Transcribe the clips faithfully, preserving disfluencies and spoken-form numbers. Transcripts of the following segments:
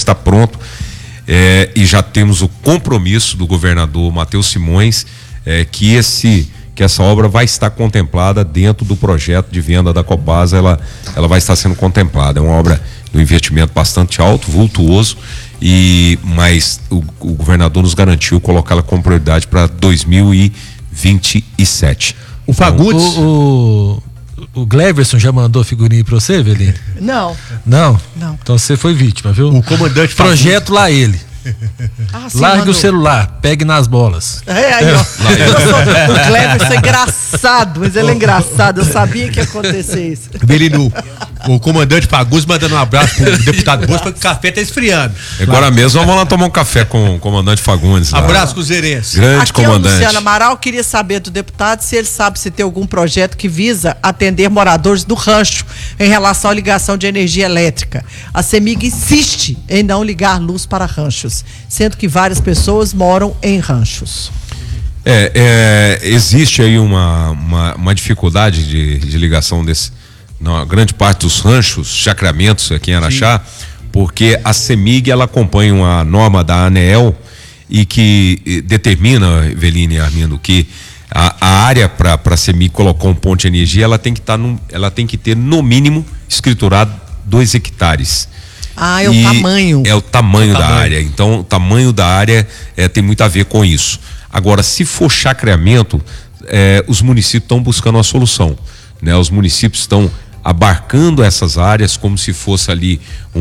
está pronto é, e já temos o compromisso do governador Matheus Simões é, que esse que essa obra vai estar contemplada dentro do projeto de venda da Copasa, ela, ela vai estar sendo contemplada. É uma obra de um investimento bastante alto, vultuoso, e, mas o, o governador nos garantiu colocá-la como prioridade para dois mil e vinte e sete. O Fagundes... O, o, o Gleverson já mandou figurinha para você, Evelino? Não. Não? Não. Então você foi vítima, viu? O comandante Projeto lá ele. Ah, sim, Largue mandou. o celular, pegue nas bolas. É, aí, ó. Eu sou, o Cleverson é engraçado, mas ele é engraçado. Eu sabia que ia acontecer isso. Belinu, o comandante Fagundes mandando um abraço pro deputado Bosco, porque o café tá esfriando. Agora mesmo vamos lá tomar um café com o comandante Fagundes. Lá. Abraço, cruzeirense. Grande Aqui comandante. é o Luciano Amaral. Queria saber do deputado se ele sabe se tem algum projeto que visa atender moradores do rancho em relação à ligação de energia elétrica. A CEMIG insiste em não ligar luz para ranchos, sendo que várias pessoas moram em ranchos. É, é, existe aí uma, uma, uma dificuldade de, de ligação desse, na grande parte dos ranchos, chacramentos aqui em Araxá, sim, porque a CEMIG ela acompanha uma norma da ANEEL e que e, determina, Eveline e Armindo, que a, a área para a CEMIG colocar um ponto de energia, ela tem que tá num, ela tem que ter no mínimo escriturado dois hectares. Ah, é o E tamanho. É o tamanho o da tamanho. área. Então, o tamanho da área é, tem muito a ver com isso. Agora, se for chacreamento, é, os municípios estão buscando uma solução, né? Os municípios estão abarcando essas áreas como se fosse ali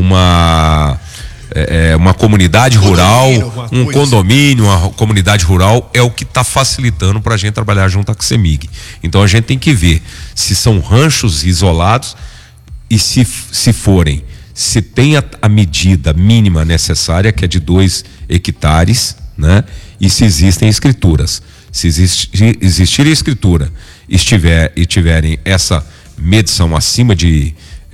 uma é, uma comunidade rural, um coisa. condomínio, uma comunidade rural, é o que está facilitando para a gente trabalhar junto com a CEMIG. Então, a gente tem que ver se são ranchos isolados e se, se forem se tem a, a medida mínima necessária, que é de dois hectares, né? E se existem escrituras. Se existir, existir a escritura estiver, e tiverem essa medição acima de,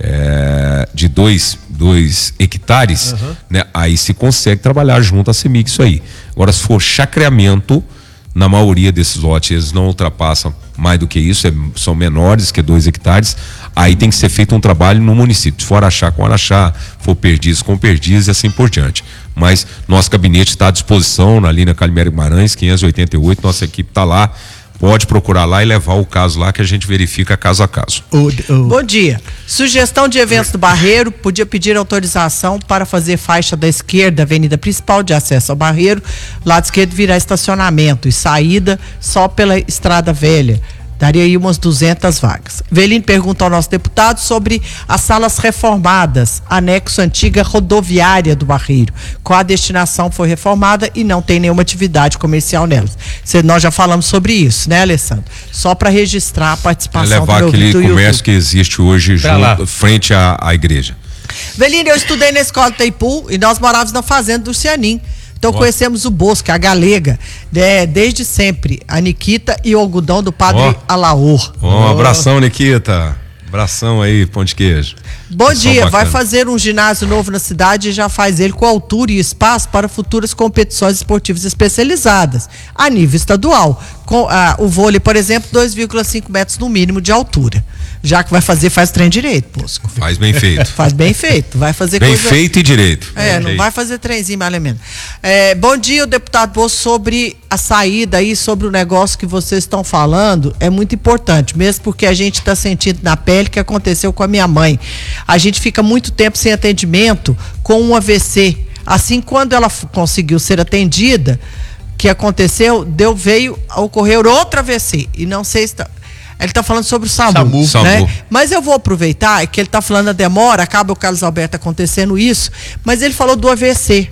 é, de dois, dois hectares, uhum, né? Aí se consegue trabalhar junto à CEMIG isso aí. Agora, se for chacreamento, na maioria desses lotes eles não ultrapassam mais do que isso, é, são menores que dois hectares, aí tem que ser feito um trabalho no município, se for Araxá com Araxá, for Perdiz com Perdiz e assim por diante. Mas nosso gabinete está à disposição na linha Calimero Guimarães, quinhentos e oitenta e oito, nossa equipe está lá, pode procurar lá e levar o caso lá que a gente verifica caso a caso. O, o... Bom dia. Sugestão de eventos do Barreiro, podia pedir autorização para fazer faixa da esquerda, avenida principal de acesso ao Barreiro, lado esquerdo virar estacionamento e saída só pela Estrada Velha. Daria aí umas duzentas vagas. Velino pergunta ao nosso deputado sobre as salas reformadas, anexo antiga rodoviária do Barreiro. Qual a destinação foi reformada e não tem nenhuma atividade comercial nelas. Cê, nós já falamos sobre isso, né, Alessandro? Só para registrar a participação é levar do meu aquele do comércio YouTube. que existe hoje junto, frente à, à igreja. Velino, eu estudei na escola Teipu e nós morávamos na fazenda do Cianim. Então oh. conhecemos o Bosco, a galega, né, desde sempre, a Nikita e o algodão do padre oh. Alaor. Oh, um abração, Nikita. Abração aí, pão de queijo. Bom Pessoal dia, bacana. vai fazer um ginásio novo na cidade e já faz ele com altura e espaço para futuras competições esportivas especializadas, a nível estadual. Com, ah, o vôlei, por exemplo, dois vírgula cinco metros no mínimo de altura. Já que vai fazer, faz trem direito, Bosco. Faz bem feito. Faz bem feito, vai fazer Bem coisa... feito e direito. É, não vai fazer trenzinho mais ou menos. É, bom dia, deputado Bosco, sobre a saída aí, sobre o negócio que vocês estão falando, é muito importante, mesmo porque a gente está sentindo na pele que aconteceu com a minha mãe. A gente fica muito tempo sem atendimento com um A V C. Assim, quando ela f- conseguiu ser atendida, que aconteceu, deu, veio a ocorrer outra A V C. E não sei se... Tá, ele está falando sobre o SAMU, SAMU. né? SAMU. Mas eu vou aproveitar que ele está falando da demora, acaba o Carlos Alberto acontecendo isso, mas ele falou do A V C,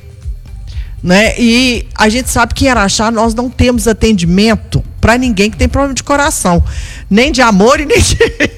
né? E a gente sabe que em Araxá nós não temos atendimento para ninguém que tem problema de coração, nem de amor e nem de...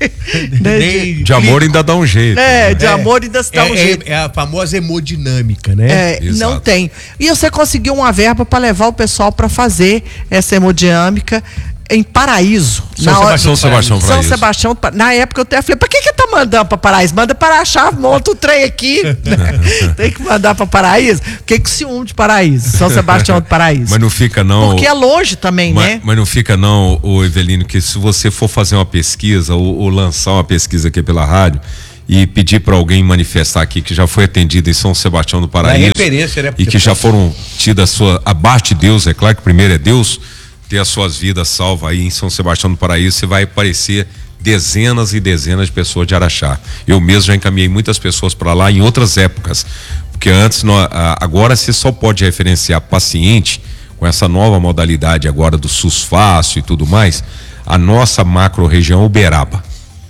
nem de, De amor ainda dá um jeito. é, de É, amor ainda se dá é, um é- jeito. é a famosa hemodinâmica, né? É, Exato. não tem. E você conseguiu uma verba para levar o pessoal para fazer essa hemodinâmica em Paraíso. São Na hora- Sebastião São Sebastião São Paraíso. Sebastião, na época eu até falei, pra que que tá mandando pra Paraíso? Manda para achar, monta o trem aqui. né? Tem que mandar pra Paraíso. O que que ciúme de Paraíso? São Sebastião de Paraíso. Mas não fica não. Porque é longe também, Mas, né? mas não fica não, o Evelino, que se você for fazer uma pesquisa ou, ou lançar uma pesquisa aqui pela rádio e pedir para alguém manifestar aqui que já foi atendido em São Sebastião do Paraíso. É referência, né? E que já foram tidas sua abaixo de Deus, é claro que primeiro é Deus, ter as suas vidas salvas aí em São Sebastião do Paraíso, você vai aparecer dezenas e dezenas de pessoas de Araxá. Eu mesmo já encaminhei muitas pessoas para lá em outras épocas, porque antes, nós, agora você só pode referenciar paciente com essa nova modalidade agora do SUS Fácil e tudo mais, a nossa macro região Uberaba.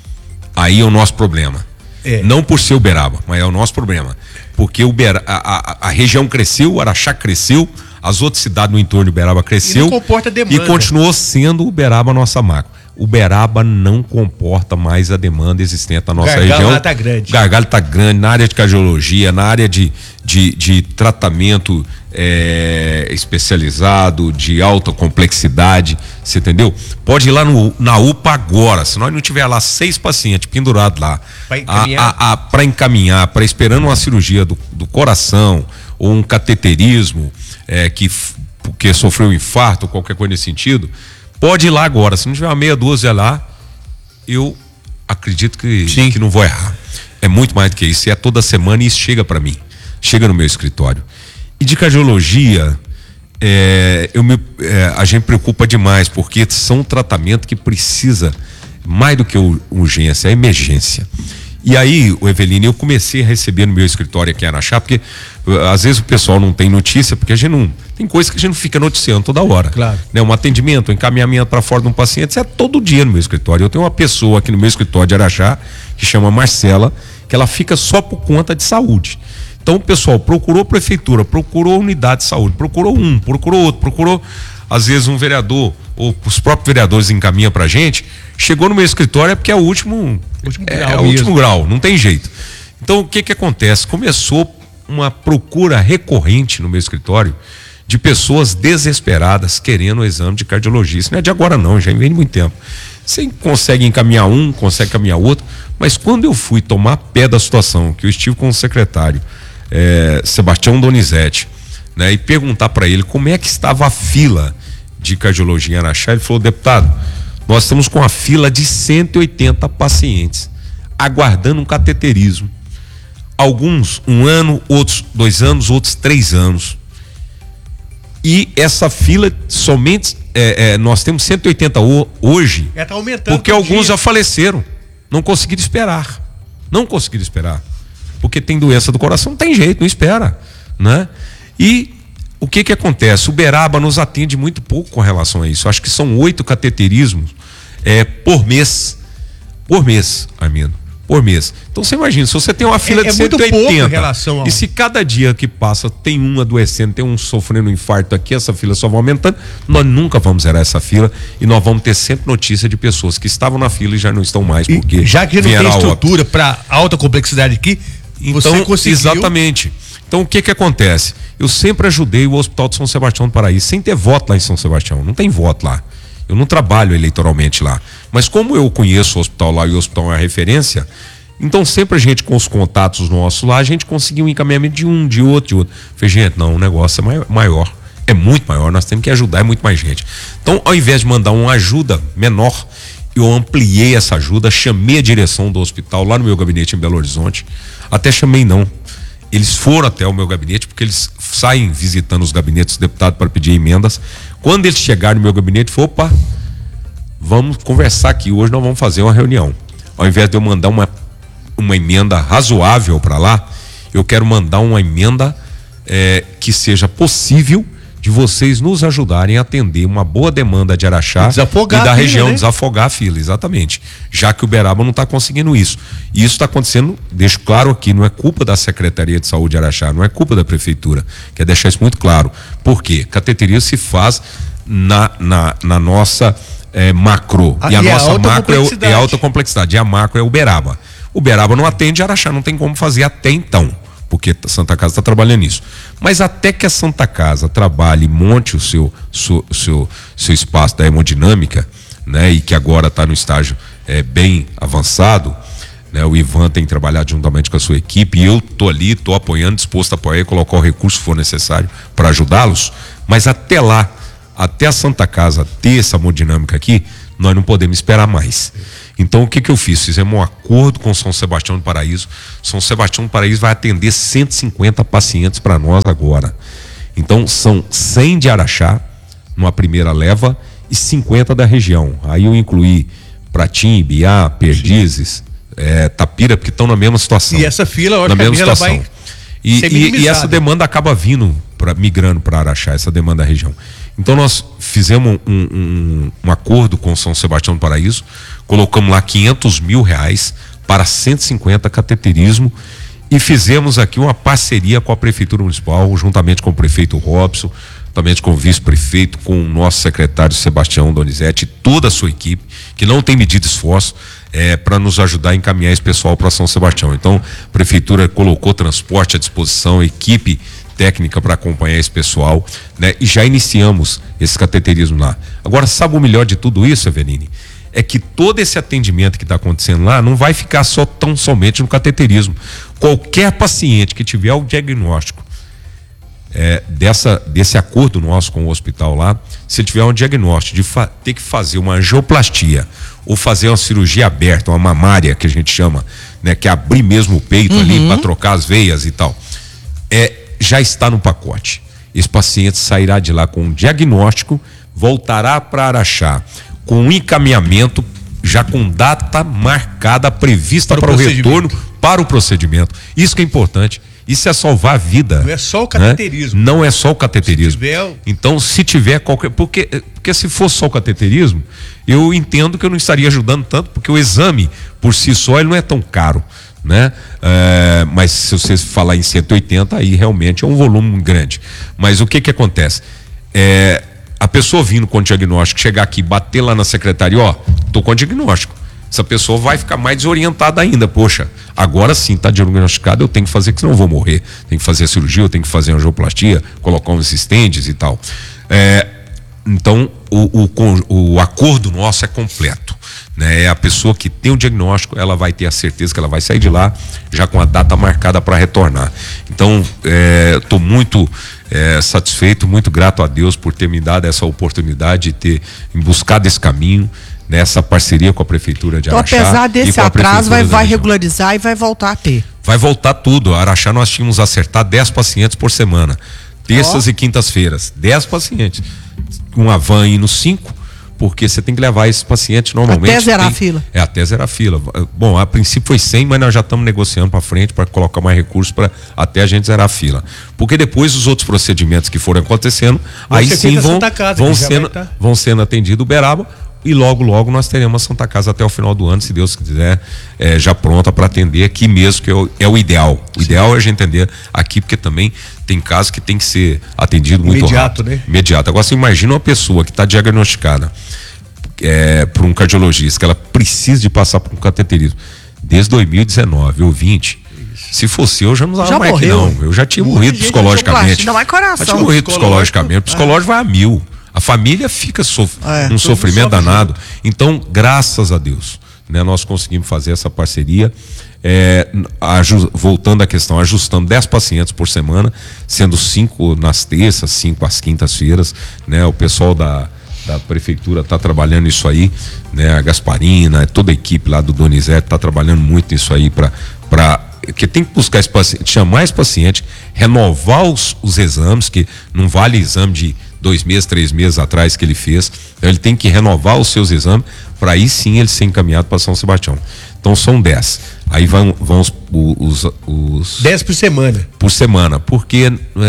Aí é o nosso problema. É. Não por ser Uberaba, mas é o nosso problema. Porque Uber, a, a, a região cresceu, Araxá cresceu, as outras cidades no entorno de Uberaba cresceu. E não comporta demanda. E continuou sendo Uberaba a nossa macro. Uberaba não comporta mais a demanda existente na nossa Gargalo região. Gargalo está grande. Gargalo está grande na área de cardiologia, na área de, de, de tratamento é, especializado, de alta complexidade, você entendeu? Pode ir lá no, na U P A agora, se nós não tiver lá seis pacientes pendurados lá para encaminhar, para encaminhar, para esperando uma cirurgia do, do coração ou um cateterismo é, que, que sofreu um infarto ou qualquer coisa nesse sentido, pode ir lá agora. Se não tiver uma meia dúzia lá, eu acredito que, que não vou errar. É muito mais do que isso. É toda semana e isso chega para mim. Chega no meu escritório. E de cardiologia, é, eu me, é, a gente preocupa demais, porque são tratamentos que precisa, mais do que urgência, é emergência. E aí, o Eveline, eu comecei a receber no meu escritório aqui em Araxá, porque às vezes o pessoal não tem notícia, porque a gente não. Tem coisa que a gente não fica noticiando toda hora. Claro. Né? Um atendimento, um encaminhamento para fora de um paciente, isso é todo dia no meu escritório. Eu tenho uma pessoa aqui no meu escritório de Araxá, que chama Marcela, que ela fica só por conta de saúde. Então o pessoal procurou prefeitura, procurou unidade de saúde, procurou um, procurou outro, procurou, às vezes um vereador, ou os próprios vereadores encaminham pra gente, chegou no meu escritório é porque é o último, último é, grau, é o último grau, não tem jeito. Então o que que acontece? Começou uma procura recorrente no meu escritório de pessoas desesperadas querendo o exame de cardiologia. Isso não é de agora não, já vem de muito tempo. Você consegue encaminhar um, consegue encaminhar outro, mas quando eu fui tomar pé da situação, que eu estive com o secretário é, Sebastião Donizete, né, e perguntar para ele como é que estava a fila de cardiologia em Araxá, ele falou: deputado, nós estamos com a fila de cento e oitenta pacientes aguardando um cateterismo. Alguns um ano, outros dois anos, outros três anos. E essa fila somente é, é, nós temos cento e oitenta hoje, é, tá aumentando, porque alguns dia. já faleceram, não conseguiram esperar, não conseguiram esperar, porque tem doença do coração, não tem jeito, não espera, né? E o que que acontece? O Uberaba nos atende muito pouco com relação a isso. Acho que são oito cateterismos é, por mês, por mês, Armindo. Por mês. Então você imagina, se você tem uma fila é, de é cento e oitenta muito pouco em relação ao... e se cada dia que passa tem um adoecendo, tem um sofrendo um infarto aqui, essa fila só vai aumentando, nós nunca vamos zerar essa fila e nós vamos ter sempre notícia de pessoas que estavam na fila e já não estão mais, porque e já que não tem estrutura para alta complexidade aqui, então, você conseguiu... Exatamente. Então o que que acontece? Eu sempre ajudei o Hospital de São Sebastião do Paraíso, sem ter voto lá em São Sebastião, não tem voto lá. Eu não trabalho eleitoralmente lá. Mas como eu conheço o hospital lá e o hospital é a referência, então sempre a gente com os contatos nossos lá, a gente conseguiu um encaminhamento de um, de outro, de outro. Falei, gente, não, o negócio é maior, é muito maior, nós temos que ajudar, é muito mais gente. Então, ao invés de mandar uma ajuda menor, eu ampliei essa ajuda, chamei a direção do hospital lá no meu gabinete em Belo Horizonte, até chamei não. Eles foram até o meu gabinete, porque eles saem visitando os gabinetes dos deputados para pedir emendas. Quando eles chegaram no meu gabinete, falou, opa, vamos conversar aqui, hoje nós vamos fazer uma reunião. Ao invés de eu mandar uma, uma emenda razoável para lá, eu quero mandar uma emenda é, que seja possível de vocês nos ajudarem a atender uma boa demanda de Araxá e da fila, região, né? Desafogar a fila, exatamente. Já que o Uberaba não está conseguindo isso. E isso está acontecendo, deixo claro aqui, não é culpa da Secretaria de Saúde de Araxá, não é culpa da Prefeitura. Quer deixar isso muito claro. Por quê? Cateterismo se faz na, na, na nossa é, macro. Ah, e a e nossa é alta macro é, é alta complexidade. complexidade. E a macro é o Uberaba. O Uberaba não atende, Araxá não tem como fazer até então, porque a Santa Casa está trabalhando nisso. Mas até que a Santa Casa trabalhe e monte o seu, seu, seu, seu espaço da hemodinâmica, né, e que agora está no estágio é, bem avançado, né, o Ivan tem trabalhado juntamente com a sua equipe e eu estou ali, estou apoiando, disposto a apoiar e colocar o recurso que for necessário para ajudá-los, mas até lá até a Santa Casa ter essa hemodinâmica aqui, nós não podemos esperar mais. Então o que que eu fiz? Fizemos um acordo com São Sebastião do Paraíso. São Sebastião do Paraíso vai atender cento e cinquenta pacientes para nós agora. Então são cem de Araxá, numa primeira leva, e cinquenta da região. Aí eu incluí Pratim, Ibiá, Perdizes, é, Tapira, porque estão na mesma situação. E essa fila, eu acho na que a mesma fila situação. vai E, ser e, e minimizada. essa demanda acaba vindo, pra, migrando para Araxá, essa demanda da região. Então nós fizemos um, um, um acordo com São Sebastião do Paraíso, colocamos lá quinhentos mil reais para cento e cinquenta cateterismo e fizemos aqui uma parceria com a Prefeitura Municipal, juntamente com o prefeito Robson, juntamente com o vice-prefeito, com o nosso secretário Sebastião Donizete e toda a sua equipe, que não tem medido esforço é, para nos ajudar a encaminhar esse pessoal para São Sebastião. Então, a Prefeitura colocou transporte à disposição, equipe técnica para acompanhar esse pessoal, né? E já iniciamos esse cateterismo lá. Agora, sabe o melhor de tudo isso, Eveline? É que todo esse atendimento que está acontecendo lá não vai ficar só tão somente no cateterismo. Qualquer paciente que tiver o diagnóstico é, dessa, desse acordo nosso com o hospital lá, se tiver um diagnóstico de fa- ter que fazer uma angioplastia ou fazer uma cirurgia aberta, uma mamária que a gente chama, né, que é abrir mesmo o peito, uhum, ali para trocar as veias e tal, é, já está no pacote. Esse paciente sairá de lá com um diagnóstico, voltará para Araxá com um encaminhamento já com data marcada, prevista para, para o retorno, para o procedimento. Isso que é importante. Isso é salvar a vida. Não é só o cateterismo. Né? Não é só o cateterismo. Se tiver... Então, se tiver qualquer... Porque, porque se fosse só o cateterismo, eu entendo que eu não estaria ajudando tanto, porque o exame, por si só, ele não é tão caro, né? É, mas se você falar em cento e oitenta, aí realmente é um volume grande. Mas o que que acontece? É, a pessoa vindo com o diagnóstico, chegar aqui, bater lá na secretaria, ó, tô com o diagnóstico. Essa pessoa vai ficar mais desorientada ainda. Poxa, agora sim está diagnosticado, eu tenho que fazer, que senão eu vou morrer. Tem que fazer a cirurgia, eu tenho que fazer angioplastia, colocar uns estentes e tal. É, então, o, o, o acordo nosso é completo. Né? É a pessoa que tem o diagnóstico, ela vai ter a certeza que ela vai sair de lá já com a data marcada para retornar. Então, estou é, muito é, satisfeito, muito grato a Deus por ter me dado essa oportunidade de ter buscado esse caminho, nessa parceria com a Prefeitura de Araxá. Então, apesar desse atraso, vai, vai regularizar e vai voltar a ter. Vai voltar tudo. A Araxá nós tínhamos acertar dez pacientes por semana, terças oh. e quintas-feiras, dez pacientes. Uma van indo cinco, porque você tem que levar esses pacientes normalmente. Até zerar tem, a fila. É, até zerar a fila. Bom, a princípio foi cem, mas nós já estamos negociando para frente para colocar mais recursos para até a gente zerar a fila. Porque depois os outros procedimentos que forem acontecendo, Vou aí sim vão, Casa, vão, sendo, tá... vão sendo atendido o Uberaba. E logo, logo nós teremos a Santa Casa até o final do ano, se Deus quiser, é, já pronta para atender aqui mesmo, que é o, é o ideal. O Sim. ideal é a gente atender aqui, porque também tem casos que tem que ser atendido muito imediato, rápido. Né? Imediato. Agora você imagina uma pessoa que está diagnosticada é, por um cardiologista, que ela precisa de passar por um cateterismo desde dois mil e dezenove ou vinte. Se fosse eu, eu já não usava mais aqui, não. Eu já tinha morrido psicologicamente. Não é coração. Já tinha morrido psicologicamente. O psicológico vai a mil. A família fica sof... é, um sofrimento danado. Então, graças a Deus, né, nós conseguimos fazer essa parceria, é, aju... voltando à questão, ajustando dez pacientes por semana, sendo cinco nas terças, cinco às quintas-feiras, né? O pessoal da, da prefeitura está trabalhando isso aí, né? A Gasparina, toda a equipe lá do Donizete está trabalhando muito nisso aí para para que tem que buscar esse paciente, chamar esse paciente, renovar os, os exames, que não vale exame de dois meses, três meses atrás que ele fez. Então ele tem que renovar os seus exames para aí sim ele ser encaminhado para São Sebastião. Então são dez. Aí vão, vão os, os, os dez por semana. Por semana, porque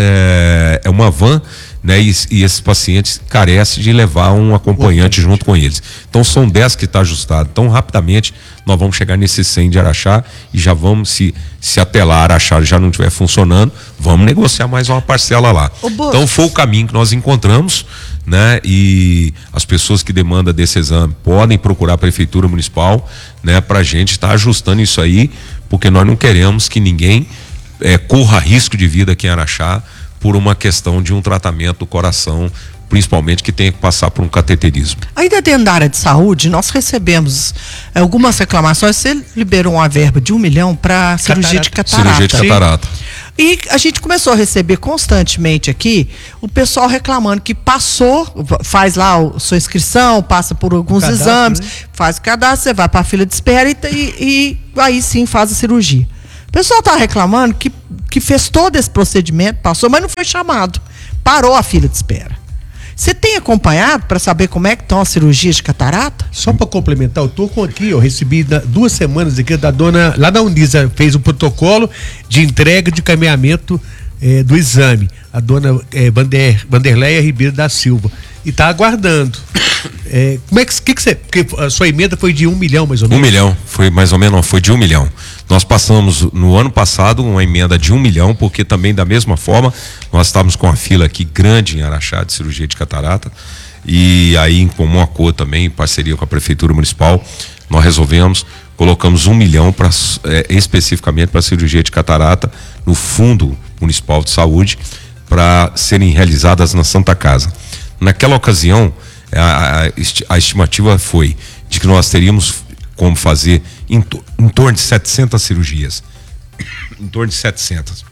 é, é uma van, né? E, e esses pacientes carecem de levar um acompanhante junto com eles. Então são dez que está ajustado. Então rapidamente nós vamos chegar nesses cem de Araxá e já vamos, se, se até lá Araxá já não estiver funcionando, vamos negociar mais uma parcela lá. Então foi o caminho que nós encontramos, né? E as pessoas que demandam desse exame podem procurar a Prefeitura Municipal, né? Para a gente estar tá ajustando isso aí, porque nós não queremos que ninguém é, corra risco de vida aqui em Araxá por uma questão de um tratamento do coração, principalmente que tenha que passar por um cateterismo. Ainda dentro da área de saúde, nós recebemos algumas reclamações. Você liberou uma verba de um milhão para cirurgia de catarata. Cirurgia de catarata. E a gente começou a receber constantemente aqui o pessoal reclamando que passou, faz lá a sua inscrição, passa por alguns cadastro, exames, né? faz o cadastro, você vai para a fila de espera e, e, e aí sim faz a cirurgia. O pessoal está reclamando que, que fez todo esse procedimento, passou, mas não foi chamado. Parou a fila de espera. Você tem acompanhado para saber como é que estão as cirurgias de catarata? Só para complementar, eu tô com aqui, eu recebi da, duas semanas aqui da dona, lá da Unisa, fez um protocolo de entrega de caminhamento eh, do exame, a dona eh, Vander, Vanderleia Ribeiro da Silva, e tá aguardando. Eh, como é que, que, que você, porque a sua emenda foi de um milhão mais ou menos? Um milhão, foi mais ou menos, não, foi de um milhão. Nós passamos no ano passado uma emenda de um milhão, porque também da mesma forma, nós estávamos com a fila aqui grande em Araxá de cirurgia de catarata, e aí em comum acordo também, em parceria com a Prefeitura Municipal, nós resolvemos, colocamos um milhão pra, é, especificamente para cirurgia de catarata no Fundo Municipal de Saúde, para serem realizadas na Santa Casa. Naquela ocasião, a, a, a estimativa foi de que nós teríamos como fazer em, to, em torno de setecentas cirurgias. Em torno de setecentas.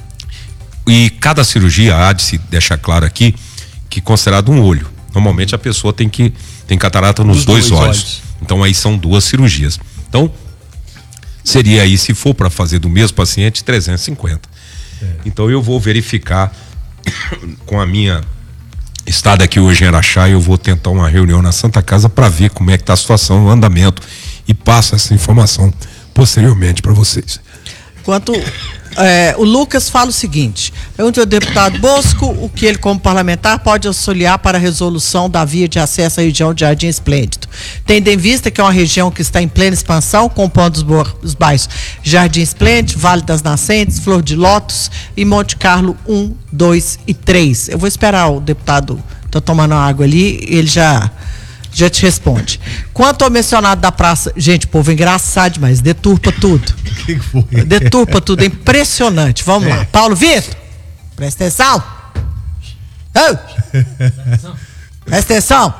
E cada cirurgia, há de se deixar claro aqui, que é considerado um olho. Normalmente a pessoa tem que tem catarata nos dois, dois olhos. olhos. Então aí são duas cirurgias. Então, seria aí, se for para fazer do mesmo paciente, trezentos e cinquenta. É. Então eu vou verificar com a minha estada aqui hoje em Araxá, eu vou tentar uma reunião na Santa Casa para ver como é que está a situação, o andamento, e passo essa informação posteriormente para vocês. Quanto é, o Lucas fala o seguinte: pergunta ao deputado Bosco o que ele, como parlamentar, pode auxiliar para a resolução da via de acesso à região de Jardim Esplêndido, tendo em vista que é uma região que está em plena expansão, compondo os, os bairros Jardim Esplêndido, Vale das Nascentes, Flor de Lótus e Monte Carlo um, dois e três. Eu vou esperar o deputado, tô tomando água ali, ele já já te responde. Quanto ao mencionado da praça, gente, povo engraçado demais, deturpa tudo. Que que foi? Deturpa tudo, é impressionante. Vamos é. lá. Paulo Vitor, presta atenção. Oh. Presta atenção.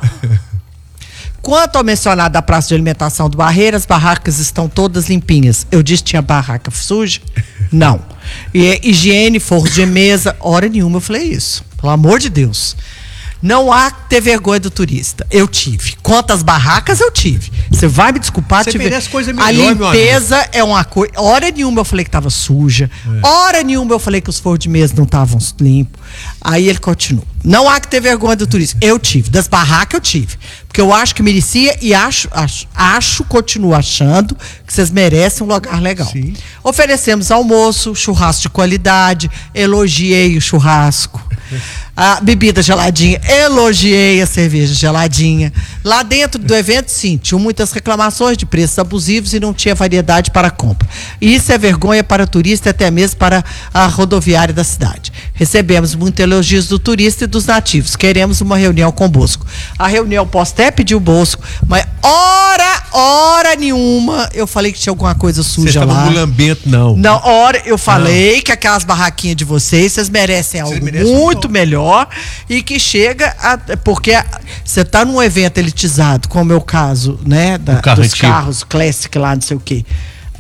Quanto ao mencionado da praça de alimentação do Barreiro, as barracas estão todas limpinhas. Eu disse que tinha barraca suja? Não. E higiene, forro de mesa, hora nenhuma eu falei isso. Pelo amor de Deus. Não há que ter vergonha do turista. Eu tive. Quantas barracas eu tive? Você vai me desculpar? Você tive... merece coisa melhor, a limpeza é uma coisa. Hora nenhuma eu falei que estava suja. É. Hora nenhuma eu falei que os forros de mesa não estavam limpos. Aí ele continua. Não há que ter vergonha do turista. Eu tive. Das barracas eu tive. Porque eu acho que merecia e acho, acho, acho, continuo achando que vocês merecem um lugar legal. Sim. Oferecemos almoço, churrasco de qualidade, elogiei o churrasco. A bebida geladinha, elogiei a cerveja geladinha. Lá dentro do evento, sim, tinham muitas reclamações de preços abusivos e não tinha variedade para compra. E isso é vergonha para o turista e até mesmo para a rodoviária da cidade. Recebemos muitos elogios do turista e dos nativos. Queremos uma reunião com o Bosco. A reunião posso até pedir o Bosco, mas hora, hora nenhuma eu falei que tinha alguma coisa suja lá. Você lambento, não. Não, hora eu falei não. que aquelas barraquinhas de vocês, vocês merecem algo merecem muito melhor. melhor e que chega a, porque você está num evento elitizado, como é o meu caso, né, da, carro dos antigo. carros Classic lá, não sei o quê.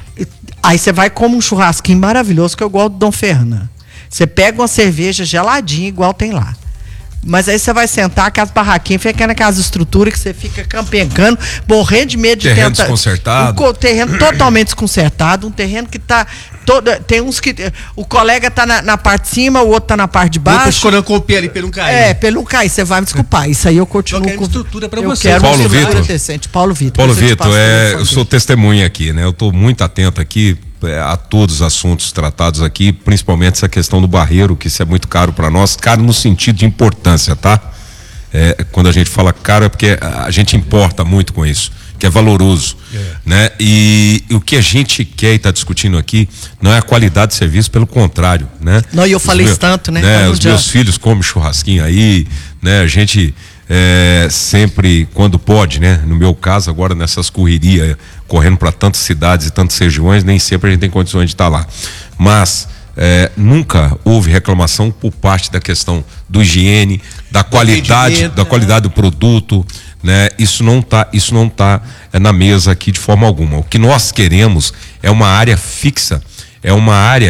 Aí você vai como um churrasquinho maravilhoso que é igual do Dom Fernando. Você pega uma cerveja geladinha igual tem lá. Mas aí você vai sentar com as barraquinhas, fica naquelas estruturas que você fica campengando, morrendo de medo de terreno tentar. Desconcertado. Um terreno totalmente desconcertado, um terreno que tá. Todo, tem uns que. O colega tá na, na parte de cima, o outro tá na parte de baixo. Eu tô escorando com o pé ali pra não cair. É, pra não cair, você vai me desculpar. Isso aí eu continuo eu com. Estrutura pra eu você. Quero Paulo uma Vitor. decente. Paulo Vitor. Paulo Vitor, é, eu sou testemunha aqui, né? Eu tô muito atento aqui a todos os assuntos tratados aqui, principalmente essa questão do Barreiro, que isso é muito caro para nós, caro no sentido de importância, tá? É, quando a gente fala caro é porque a gente importa muito com isso, que é valoroso, é. né? E, e o que a gente quer e está discutindo aqui não é a qualidade de serviço, pelo contrário, né? Não, e eu falei meus, isso tanto, né? né? Os meus filhos comem churrasquinho aí, né? A gente é, sempre, quando pode, né? No meu caso, agora nessas correrias, correndo para tantas cidades e tantas regiões, nem sempre a gente tem condições de estar lá. Mas é, nunca houve reclamação por parte da questão do higiene, da qualidade, da qualidade do produto, né? Isso não tá, isso não tá é, na mesa aqui de forma alguma. O que nós queremos é uma área fixa, é uma área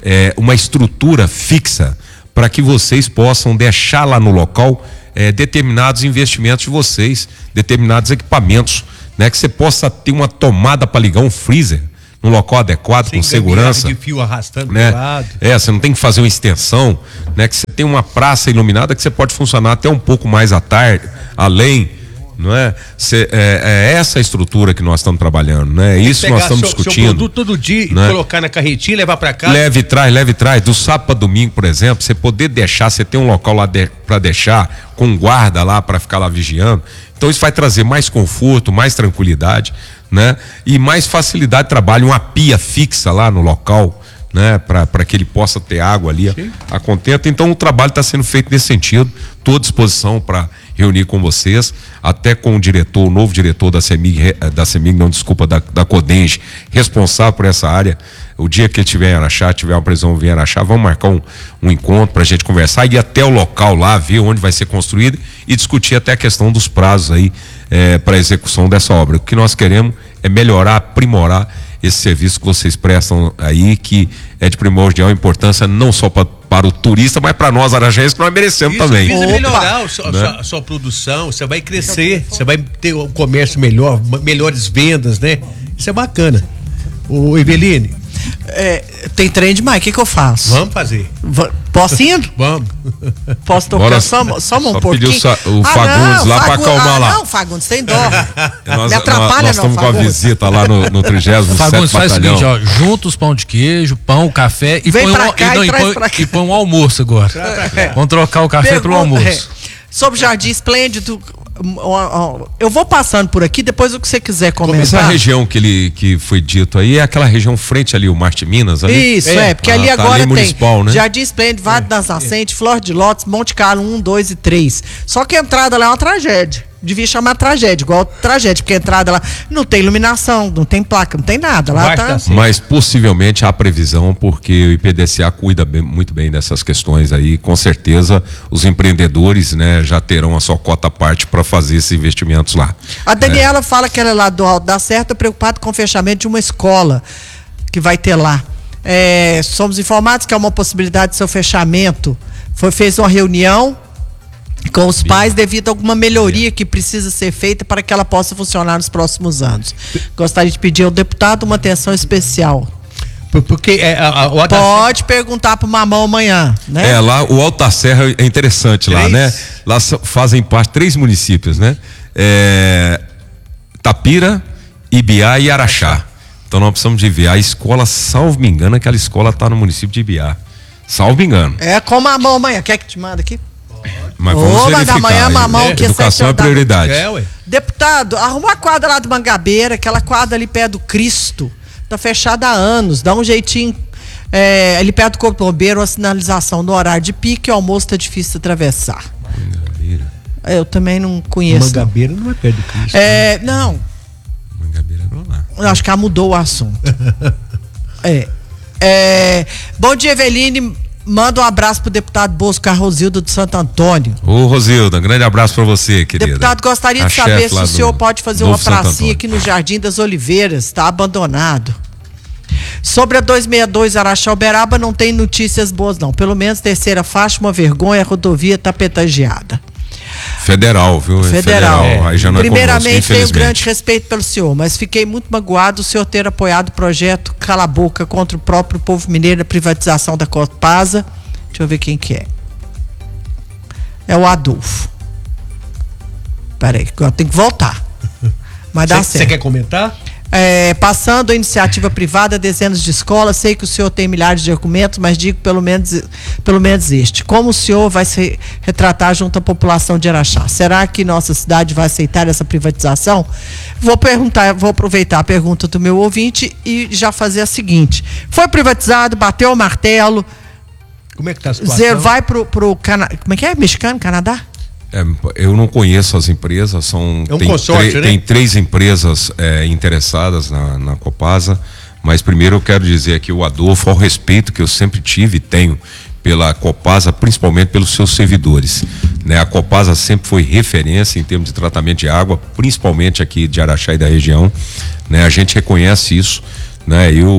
é, uma estrutura fixa para que vocês possam deixar lá no local é, determinados investimentos de vocês, determinados equipamentos, né? Que você possa ter uma tomada para ligar um freezer num local adequado, Sem com segurança, de fio arrastando, né? pro lado. É, você não tem que fazer uma extensão, né? Que você tem uma praça iluminada que você pode funcionar até um pouco mais à tarde, além, não é? Cê, é, é essa a estrutura que nós estamos trabalhando, né? É isso que nós estamos seu, discutindo. Seu produto todo dia, né? Colocar na carretinha, levar para casa. Leve e traz, leve e traz. Do sábado para domingo, por exemplo, você poder deixar, você tem um local lá de, para deixar, com guarda lá para ficar lá vigiando. Então isso vai trazer mais conforto, mais tranquilidade, né? E mais facilidade de trabalho, uma pia fixa lá no local, né? Para que ele possa ter água ali a, a contento. Então o trabalho está sendo feito nesse sentido. Estou à disposição para reunir com vocês, até com o diretor, o novo diretor da CEMIG, da CEMIG, não, desculpa, da, da Codenge, responsável por essa área. O dia que ele estiver em Araxá, tiver uma prisão em Araxá, vamos marcar um, um encontro para a gente conversar, ir até o local lá, ver onde vai ser construído e discutir até a questão dos prazos aí é, para a execução dessa obra. O que nós queremos é melhorar, aprimorar esse serviço que vocês prestam aí, que é de primordial importância não só pra, para o turista, mas para nós araxenses, que nós merecemos Isso também. visa melhorar a sua, né? a sua, a sua produção, você vai crescer, você vai ter um comércio melhor, melhores vendas, né? Isso é bacana. O Eveline, É, tem trem demais, o que que eu faço? vamos fazer. Va- Posso ir? Vamos. Posso tocar Bora, só, só um só pouquinho? pedir o Sa- o Fagundes lá pra Fagu- acalmar ah, lá. Não, Fagundes, tem dó. Nós, Me atrapalha, nós, nós não, estamos com a Fagundes. visita lá no, no trigésimo sétimo Fagundes, faz o batalhão. seguinte, ó, junta os pão de queijo, pão, café e Vem põe, pra um, cá e, não, e e, traz põe, pra cá. e põe um almoço agora. Vamos trocar o café pelo Pergunta- almoço. é, sobre Jardim Esplêndido, ó, ó, eu vou passando por aqui, depois o que você quiser Essa comentar. região que, ele, que foi dito aí é aquela região frente ali, o Mar de Minas ali? Isso, é, porque Ah, ali tá, agora ali tem municipal, né? Jardim Esplêndido, Vale das Nascentes, Flor de Lótus, Monte Carlo um, dois e três. Só que a entrada lá é uma tragédia. Devia chamar tragédia, igual tragédia, porque a entrada lá não tem iluminação, não tem placa, não tem nada. Lá Vai tá. tá certo. Mas possivelmente há previsão, porque o I P D C A cuida bem- muito bem dessas questões aí. Com certeza os empreendedores, né, já terão a sua cota à parte para fazer esses investimentos lá. A Daniela fala que ela é lá do Alto da Serra, preocupada com o fechamento de uma escola que vai ter lá. É, somos informados que há uma possibilidade de seu fechamento. Foi fez uma reunião com os pais devido a alguma melhoria que precisa ser feita para que ela possa funcionar nos próximos anos. Gostaria de pedir ao deputado uma atenção especial. Por- Porque é, a, a, o H C Pode perguntar pro Mamão amanhã, né? É, lá o Alto da Serra é interessante lá, Três? né? Lá so- fazem parte três municípios, né? É, Tapira, Ibiá e Araxá. Então nós precisamos de ver. A escola, salvo me engano, aquela escola está no município de Ibiá. Salvo me engano. É com o Mamão amanhã. Quer que te manda aqui? Mas Ô, vamos mas da verificar. manhã, aí. mamão, que Educação sete é horas da- prioridade. É, ué. Deputado, arruma a quadra lá do Mangabeira, aquela quadra ali perto do Cristo. Tá fechada há anos. Dá um jeitinho. É, ali perto do Corpo Bombeiro, uma sinalização no horário de pique, o almoço tá difícil de atravessar. Mangabeira. Eu também não conheço. não. Mangabeira não é perto do Cristo. É, não, Mangabeira não lá. eu acho que ela mudou o assunto. é, é, bom dia, Eveline. Manda um abraço pro deputado Bosco Rosildo de Santo Antônio. Ô, Rosilda, um grande abraço para você, querida. Deputado, gostaria A de saber chefe se lá o do senhor pode fazer Novo uma Santo pracinha Antônio. aqui no Jardim das Oliveiras, está abandonado. Sobre a duzentos e sessenta e dois Araxá Uberaba não tem notícias boas não, pelo menos terceira faixa, uma vergonha, a rodovia está petangeada. Federal, viu? Federal. Aí já não é Primeiramente, conosco, tenho infelizmente. grande respeito pelo senhor, mas fiquei muito magoado o senhor ter apoiado o projeto Cala a Boca contra o próprio povo mineiro na privatização da Copasa. Deixa eu ver quem que é. É o Adolfo. Peraí, eu tenho que voltar. Mas dá Você certo. quer comentar? É, passando a iniciativa privada, dezenas de escolas, sei que o senhor tem milhares de argumentos, mas digo pelo menos, pelo menos este. Como o senhor vai se retratar junto à população de Araxá? Será que nossa cidade vai aceitar essa privatização? Vou perguntar, vou aproveitar a pergunta do meu ouvinte e já fazer a seguinte. Foi privatizado, bateu o martelo, Como é que tá a situação? Zé vai pro, pro Cana... Como é que é? Mexicano, Canadá? É, eu não conheço as empresas, são É um tem, consórcio, tre- né? tem três empresas é, interessadas na, na Copasa, mas primeiro eu quero dizer aqui o Adolfo, ao respeito que eu sempre tive e tenho pela Copasa, principalmente pelos seus servidores, né? A Copasa sempre foi referência em termos de tratamento de água, principalmente aqui de Araxá e da região, né? A gente reconhece isso, né? Eu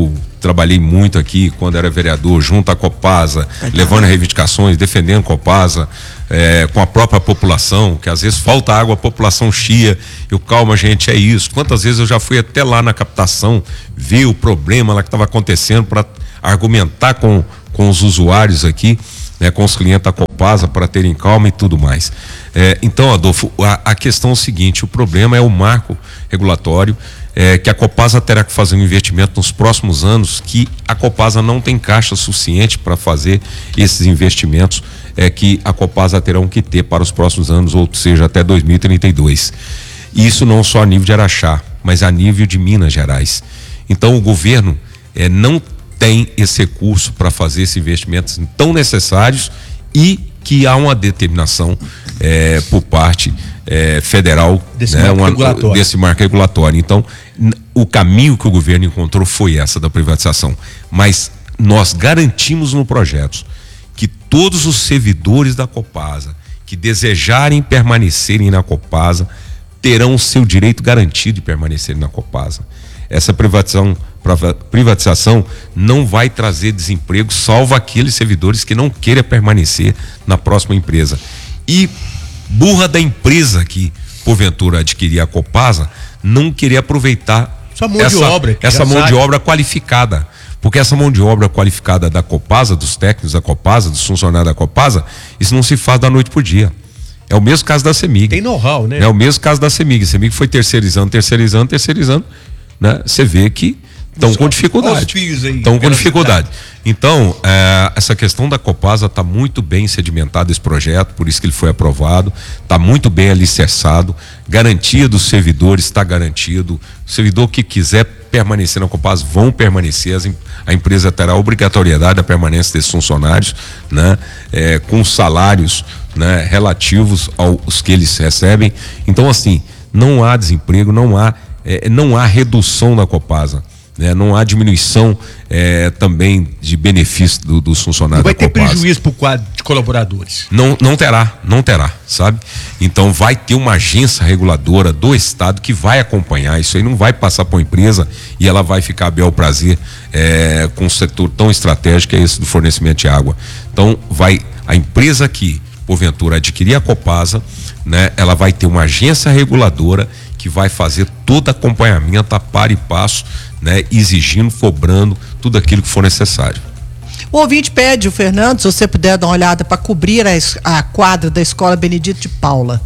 trabalhei muito aqui quando era vereador, junto à Copasa, levando reivindicações, defendendo a Copasa, é, com a própria população, que às vezes falta água, a população chia. Eu, calma, gente, é isso. Quantas vezes eu já fui até lá na captação, ver o problema lá que estava acontecendo para argumentar com, com os usuários aqui, né, com os clientes da Copasa, para terem calma e tudo mais. É, então, Adolfo, a, a questão é o seguinte: o problema é o marco regulatório, é, que a Copasa terá que fazer um investimento nos próximos anos, que a Copasa não tem caixa suficiente para fazer esses investimentos, é, que a Copasa terão que ter para os próximos anos, ou seja, até dois mil e trinta e dois. Isso não só a nível de Araxá, mas a nível de Minas Gerais. Então, o governo é, não tem esse recurso para fazer esses investimentos tão necessários, e que há uma determinação é, por parte é, federal desse, né, marco uma, regulatório. desse marco regulatório. Então, n- o caminho que o governo encontrou foi essa da privatização. Mas nós garantimos no projeto que todos os servidores da Copasa que desejarem permanecerem na Copasa terão o seu direito garantido de permanecerem na Copasa. Essa privatização, privatização não vai trazer desemprego, salvo aqueles servidores que não queiram permanecer na próxima empresa. E burra da empresa que, porventura, adquirir a Copasa, não querer aproveitar Só mão essa, de obra, que essa já mão sabe. de obra qualificada. Porque essa mão de obra qualificada da Copasa, dos técnicos da Copasa, dos funcionários da Copasa, isso não se faz da noite pro dia. É o mesmo caso da CEMIG. Tem know-how, né? É o mesmo caso da CEMIG. A CEMIG foi terceirizando, terceirizando, terceirizando, né? Você vê que estão com dificuldade. Estão com dificuldade. Então, é, essa questão da Copasa está muito bem sedimentado, esse projeto, por isso que ele foi aprovado, está muito bem alicerçado, garantia dos servidores está garantido. O servidor que quiser permanecer na Copasa vão permanecer, as, a empresa terá a obrigatoriedade da permanência desses funcionários, né? É, com salários, né, relativos aos que eles recebem. Então, assim, não há desemprego, não há, é, não há redução da Copasa. Né? Não há diminuição é, também de benefício do, dos funcionários Não vai da ter Copasa. prejuízo para o quadro de colaboradores. Não, não terá, não terá, sabe? Então vai ter uma agência reguladora do Estado que vai acompanhar isso aí, não vai passar para uma empresa e ela vai ficar a bel prazer é, com um setor tão estratégico que é esse do fornecimento de água. Então vai, a empresa que porventura adquirir a Copasa, né, ela vai ter uma agência reguladora que vai fazer todo acompanhamento a par e passo, né, exigindo, cobrando tudo aquilo que for necessário. O ouvinte pede, o Fernando, se você puder dar uma olhada para cobrir a, es- a quadra da Escola Benedito de Paula.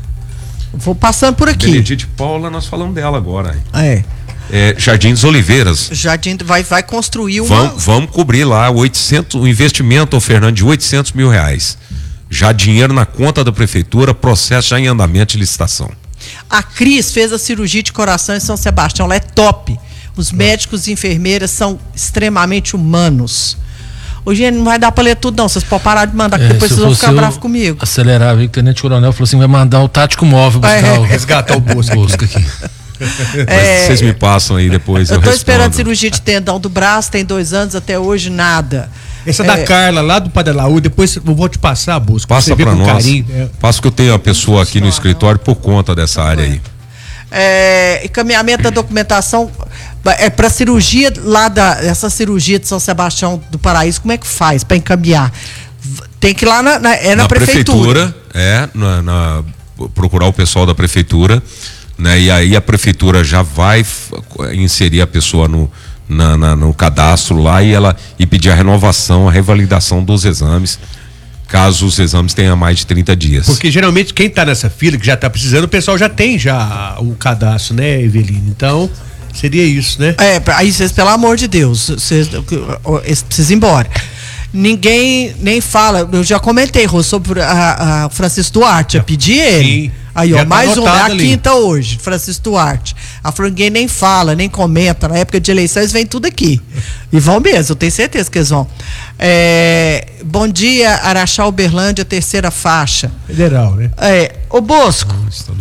Vou passando por aqui. Benedito de Paula, nós falamos dela agora. Hein? É. É, Jardim dos Oliveiras. Jardim vai, vai construir uma. Vamos, vamos cobrir lá oitocentos, o investimento, ô Fernando, de oitocentos mil reais. Já dinheiro na conta da prefeitura, processo já em andamento de licitação. A Cris fez a cirurgia de coração em São Sebastião, ela é top. Os médicos e enfermeiras são extremamente humanos. Ô, gente, não vai dar pra ler tudo não, vocês podem parar de mandar, que É, depois se vocês vão fosse ficar eu, bravos comigo. Acelerar, o tenente coronel falou assim, vai mandar o tático móvel buscar É. o, Resgatar o Bosco Bosco aqui. Mas vocês me passam aí depois, eu, Eu tô respondo. esperando cirurgia de tendão do braço, tem dois anos, até hoje nada. Essa É. da Carla, lá do Padre Laú, depois eu vou te passar, Bosco. Passa Você vê para com nós. carinho. É. Passa que eu tenho uma pessoa aqui no escritório por conta dessa área aí. É, encaminhamento da documentação é para cirurgia lá da essa cirurgia de São Sebastião do Paraíso, como é que faz para encaminhar? V- Tem que ir lá na, na- é na, prefeitura. é, na, na- procurar o pessoal da prefeitura, né? E aí a prefeitura já vai f- inserir a pessoa no, na- na- no cadastro lá e ela e pedir a renovação, a revalidação dos exames, caso os exames tenham mais de trinta dias. Porque geralmente quem tá nessa fila, que já tá precisando, o pessoal já tem já o cadastro, né, Evelino? Então, seria isso, né? É, pra- aí vocês, pelo amor de Deus, vocês, vocês precisam ir embora. Ninguém nem fala, eu já comentei, Rô, sobre a, a Francisco Duarte, eu pedi ele. Sim. Aí, ó, Já tá mais um, é anotado a ali. quinta hoje, Francisco Duarte. A falou, ninguém nem fala, nem comenta. Na época de eleições vem tudo aqui. E vão mesmo, eu tenho certeza que eles vão. É, bom dia, Araxá, Uberlândia, terceira faixa. Federal, né? É, ô Bosco,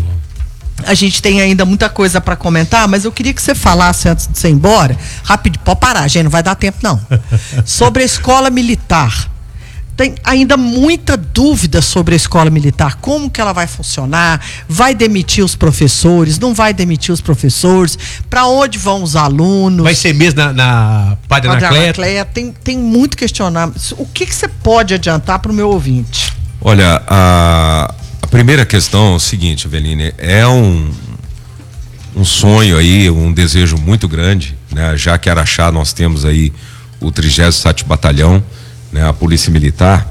a gente tem ainda muita coisa para comentar, mas eu queria que você falasse antes de você ir embora, rápido, pode parar, gente, não vai dar tempo não. Sobre a escola militar. tem ainda muita dúvida sobre a escola militar, como que ela vai funcionar, vai demitir os professores, não vai demitir os professores, para onde vão os alunos. Vai ser mesmo na, na Padre Anacleto? Tem, tem muito questionamento. O que que você pode adiantar para o meu ouvinte? Olha, a, a primeira questão é o seguinte, Aveline, é um, um sonho aí, um desejo muito grande, né? Já que Araxá nós temos aí o trigésimo sétimo Batalhão, né, a Polícia Militar,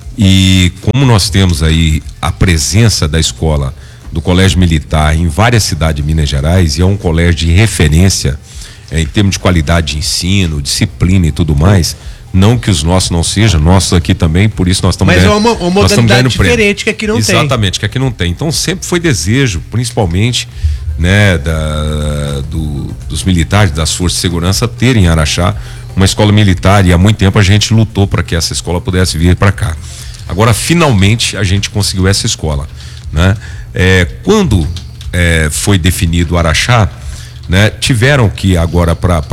e como nós temos aí a presença da escola do Colégio Militar em várias cidades de Minas Gerais, e é um colégio de referência é, em termos de qualidade de ensino, disciplina e tudo mais, não que os nossos não sejam, nossos aqui também, por isso nós estamos ganhando. Mas é uma, uma modalidade diferente que aqui não Exatamente, tem. Exatamente, que aqui não tem. Então sempre foi desejo, principalmente, né, da, do, dos militares, das forças de segurança, terem em Araxá uma escola militar, e há muito tempo a gente lutou para que essa escola pudesse vir para cá. Agora, finalmente, a gente conseguiu essa escola, né? É, quando é, foi definido o Araxá, né, tiveram que agora, para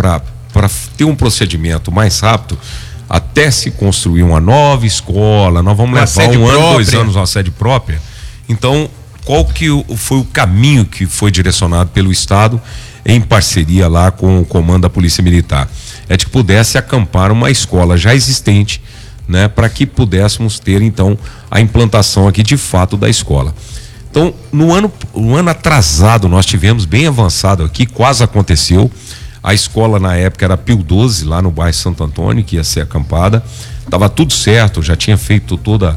ter um procedimento mais rápido, até se construir uma nova escola, nós vamos uma levar um própria. ano, dois anos, uma sede própria. Então, qual que foi o caminho que foi direcionado pelo Estado em parceria lá com o comando da Polícia Militar? É de que pudesse acampar uma escola já existente, né, para que pudéssemos ter então a implantação aqui de fato da escola. Então, no ano, no ano atrasado, nós tivemos bem avançado aqui, quase aconteceu. A escola na época era Pio doze, lá no bairro Santo Antônio, que ia ser acampada. Estava tudo certo, já tinha feito toda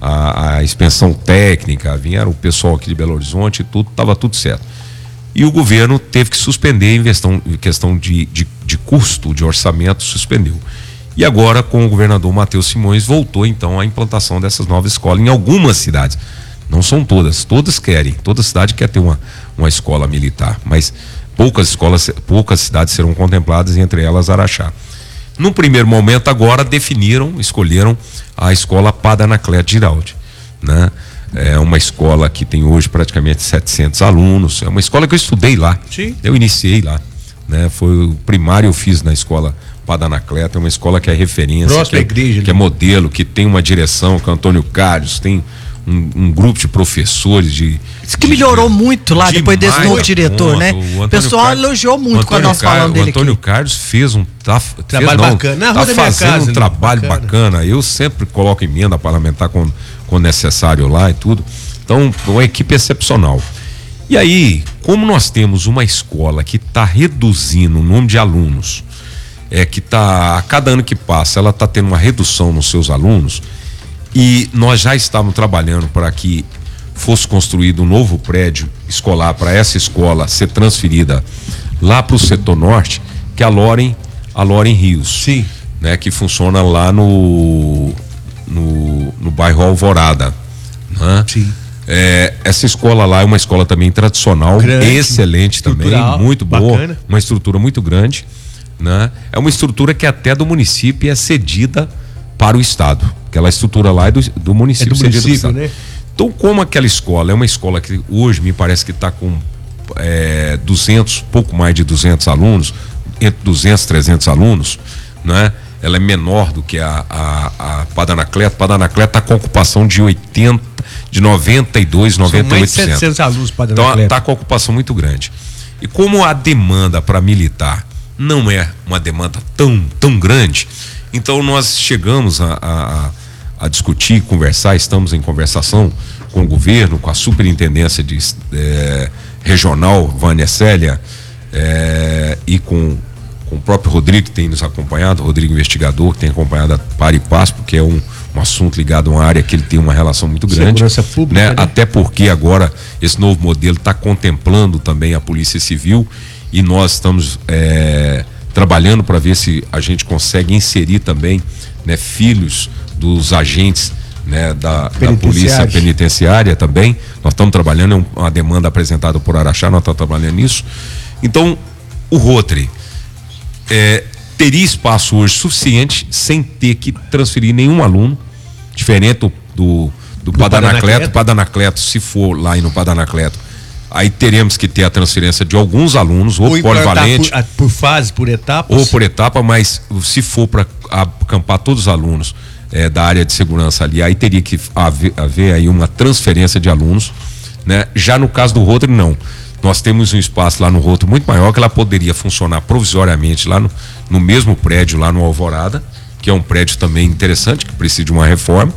a, a expensão técnica, vinha o pessoal aqui de Belo Horizonte e tudo, estava tudo certo. E o governo teve que suspender em questão, em questão de, de, de custo, de orçamento, suspendeu. E agora, com o governador Matheus Simões, voltou então a implantação dessas novas escolas em algumas cidades. Não são todas, todas querem, toda cidade quer ter uma, uma escola militar, mas poucas escolas, poucas cidades serão contempladas, entre elas Araxá. No primeiro momento, agora definiram, escolheram a escola Padre Anacleto Giraldi, né? É uma escola que tem hoje praticamente setecentos alunos. É uma escola que eu estudei lá. Sim. Eu iniciei lá, né? Foi o primário eu fiz na escola Padre Anacleto. É uma escola que é referência, próxima que, é, igreja, que é modelo, que tem uma direção, que é o Antônio Carlos, tem um, um grupo de professores de. Isso que melhorou de, muito lá depois desse demais, novo diretor, ponto. né? O pessoal Carlos, elogiou muito quando nós Car, falamos dele. O Antônio aqui. Carlos fez um tá, trabalho fez, não, bacana. Na tá rua da minha fazendo casa, um né? trabalho bacana. bacana. Eu sempre coloco emenda parlamentar quando, quando necessário lá e tudo. Então, uma equipe excepcional. E aí, como nós temos uma escola que está reduzindo o número de alunos, é que está, a cada ano que passa, ela está tendo uma redução nos seus alunos, e nós já estávamos trabalhando para que fosse construído um novo prédio escolar para essa escola ser transferida lá para o setor norte, que é a Loren, a Loren Rios. Sim. Né, que funciona lá no, no, no bairro Alvorada. Né? Sim. É, essa escola lá é uma escola também tradicional, grande, excelente também, muito boa, bacana. Uma estrutura muito grande, né? É uma estrutura que até do município é cedida para o estado. Aquela estrutura lá é do, do município, é do cedida município, do estado. né? Então, como aquela escola é uma escola que hoje me parece que está com é, duzentos, pouco mais de duzentos alunos, entre duzentos e trezentos alunos, né? Ela é menor do que a, a, a Padre Anacleto. Padre Anacleto está com ocupação de oitenta, de noventa e dois, noventa e oito por cento. São mais de setecentos alunos Padre Então Anacleto. está com ocupação muito grande. E como a demanda para militar não é uma demanda tão, tão grande, então nós chegamos a, a, a discutir, conversar, estamos em conversação com o governo, com a superintendência de, é, regional, Vânia Célia, é, e com com o próprio Rodrigo, que tem nos acompanhado, o Rodrigo investigador, que tem acompanhado a par e passo, porque é um, um assunto ligado a uma área que ele tem uma relação muito grande. Segurança pública, né? né? Até porque agora esse novo modelo está contemplando também a Polícia Civil, e nós estamos é, trabalhando para ver se a gente consegue inserir também, né, filhos dos agentes, né, da, da Polícia Penitenciária também. Nós estamos trabalhando, é uma demanda apresentada por Araxá, nós estamos trabalhando nisso. Então, o Rotary É, teria espaço hoje suficiente sem ter que transferir nenhum aluno, diferente do, do, do Padre Anacleto. Padre Anacleto, se for lá e no Padre Anacleto, aí teremos que ter a transferência de alguns alunos, ou, ou polivalente, por, por fase, por etapas, ou por etapa, mas se for para acampar todos os alunos, é, da área de segurança ali, aí teria que haver, haver aí uma transferência de alunos, né? Já no caso do Rotary, não. Nós temos um espaço lá no Rotary muito maior que ela poderia funcionar provisoriamente lá no, no mesmo prédio lá no Alvorada, que é um prédio também interessante, que precisa de uma reforma,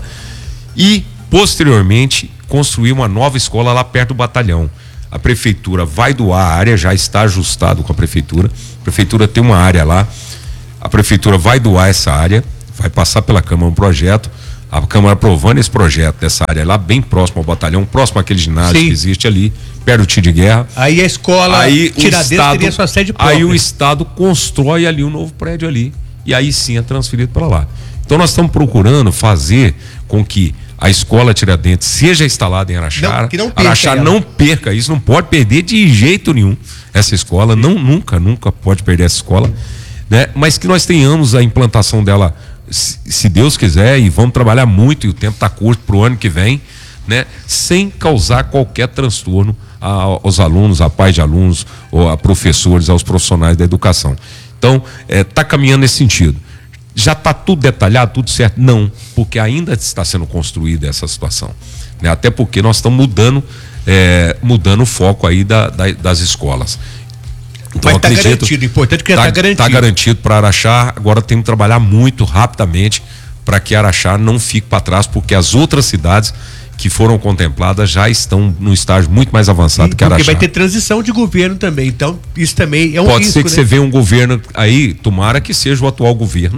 e posteriormente construir uma nova escola lá perto do batalhão. A prefeitura vai doar a área, já está ajustado com a prefeitura. A prefeitura tem uma área lá, a prefeitura vai doar essa área, vai passar pela Câmara um projeto, a Câmara aprovando esse projeto dessa área lá, bem próximo ao batalhão, próximo àquele ginásio Sim. que existe ali, perto do tiro de guerra. Aí a escola Aí o Tiradentes Estado, teria sua sede própria. aí o Estado constrói ali um novo prédio ali, e aí sim é transferido para lá. Então nós estamos procurando fazer com que a escola Tiradentes seja instalada em Araxá. Não, que não perca Araxá ela. não perca isso, não pode perder de jeito nenhum essa escola, não, nunca, nunca pode perder essa escola, né? Mas que nós tenhamos a implantação dela, se, se Deus quiser, e vamos trabalhar muito, e o tempo está curto para o ano que vem, né? Sem causar qualquer transtorno a, aos alunos, a pais de alunos, ou a professores, aos profissionais da educação. Então, está caminhando nesse sentido. Já está tudo detalhado, tudo certo? Não, porque ainda está sendo construída essa situação, né? Até porque nós estamos mudando, é, mudando o foco aí da, da, das escolas. Então, Mas está acredito, garantido, importante que já está está garantido. Está garantido para Araxá. Agora temos que trabalhar muito rapidamente para que Araxá não fique para trás, porque as outras cidades que foram contempladas já estão num estágio muito mais avançado E que Araxá. porque vai ter transição de governo também, então isso também é um Pode risco, ser que né? você veja um governo aí, tomara que seja o atual governo,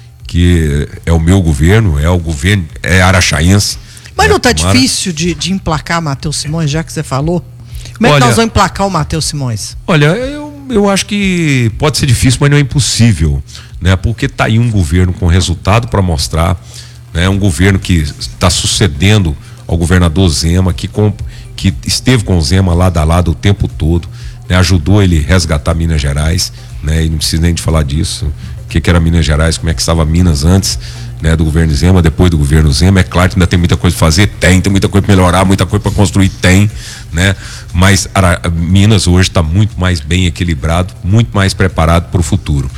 que é o meu governo, é o governo, é araxaense. Mas né? não está Tomara. difícil de, de emplacar Matheus Simões, já que você falou? Como é que Olha- nós vamos emplacar o Matheus Simões? Olha, eu, eu acho que pode ser difícil, mas não é impossível, né? Porque está aí um governo com resultado para mostrar, né? Um governo que está sucedendo ao governador Zema, que, com, que esteve com o Zema lado a lado o tempo todo, né? Ajudou ele a resgatar Minas Gerais, né? E não precisa nem de falar disso, o que, que era Minas Gerais, como é que estava Minas antes, né, do governo Zema, depois do governo Zema. É claro que ainda tem muita coisa para fazer, tem, tem muita coisa para melhorar, muita coisa para construir, tem, né? Mas Ara, Minas hoje está muito mais bem equilibrado, muito mais preparado para o futuro.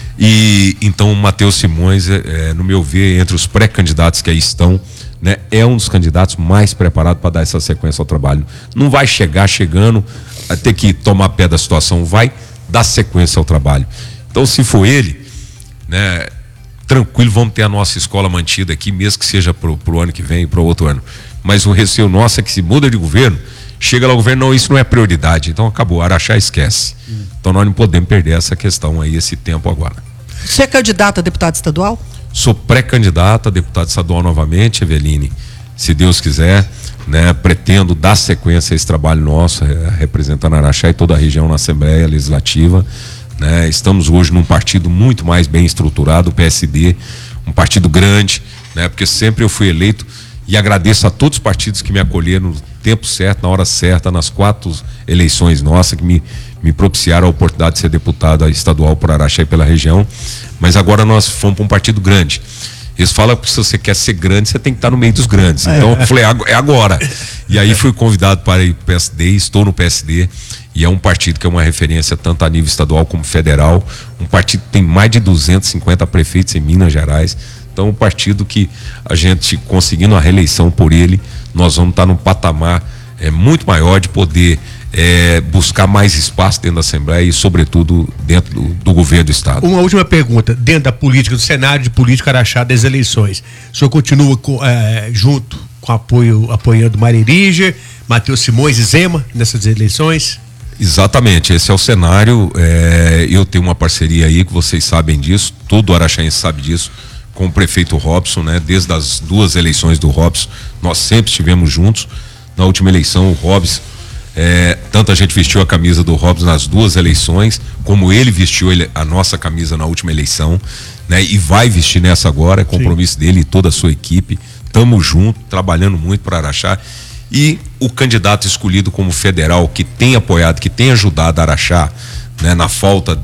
E então o Matheus Simões, é, no meu ver, entre os pré-candidatos que aí estão, né, é um dos candidatos mais preparados para dar essa sequência ao trabalho. Não vai chegar chegando a ter que tomar pé da situação, vai dar sequência ao trabalho. Então, se for ele, né, tranquilo, vamos ter a nossa escola mantida aqui, mesmo que seja pro, pro ano que vem, pro outro ano. Mas o receio nosso é que se muda de governo, chega lá o governo, não, isso não é prioridade. Então acabou, Araxá esquece. Hum. Então nós não podemos perder essa questão aí, esse tempo agora. Você é candidato a deputado estadual? Sou pré-candidato a deputado estadual novamente, Eveline. Se Deus quiser, né, pretendo dar sequência a esse trabalho nosso, é, representando Araxá e toda a região na Assembleia Legislativa. Né? Estamos hoje num partido muito mais bem estruturado, o P S D, um partido grande, né? Porque sempre eu fui eleito, e agradeço a todos os partidos que me acolheram no tempo certo, na hora certa, nas quatro eleições nossas, que me, me propiciaram a oportunidade de ser deputado estadual por Araxá e pela região. Mas agora nós fomos para um partido grande. Eles falam que se você quer ser grande, você tem que estar no meio dos grandes. Então eu falei, é agora. E aí fui convidado para ir para o P S D, estou no P S D, e é um partido que é uma referência tanto a nível estadual como federal, um partido que tem mais de duzentos e cinquenta prefeitos em Minas Gerais. Então um partido que a gente, conseguindo a reeleição por ele, nós vamos estar num patamar é, muito maior de poder é, buscar mais espaço dentro da Assembleia e sobretudo dentro do, do governo do Estado. Uma última pergunta, dentro da política, do cenário de política Araxá das eleições, o senhor continua com, é, junto com apoio, apoiando Mário Eriger, Matheus Simões e Zema nessas eleições? Exatamente, esse é o cenário. É, eu tenho uma parceria aí, que vocês sabem disso, todo araxaense sabe disso, com o prefeito Robson, né? Desde as duas eleições do Robson, nós sempre estivemos juntos. Na última eleição, o Robson, é, tanto a gente vestiu a camisa do Robson nas duas eleições, como ele vestiu ele, a nossa camisa na última eleição, né? E vai vestir nessa agora, é compromisso Sim. dele e toda a sua equipe. Estamos juntos, trabalhando muito para Araxá. E o candidato escolhido como federal, que tem apoiado, que tem ajudado Araxá, né, na falta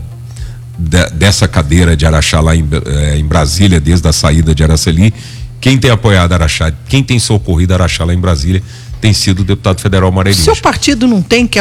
de, dessa cadeira de Araxá lá em, eh, em Brasília, desde a saída de Araceli, quem tem apoiado Araxá, quem tem socorrido Araxá lá em Brasília, tem sido o deputado federal Mário Eriger. Seu partido não tem que,